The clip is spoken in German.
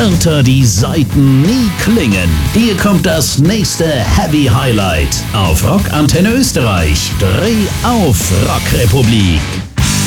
härter die Saiten nie klingen. Hier kommt das nächste Heavy Highlight auf Rock Antenne Österreich. Dreh auf Rockrepublik.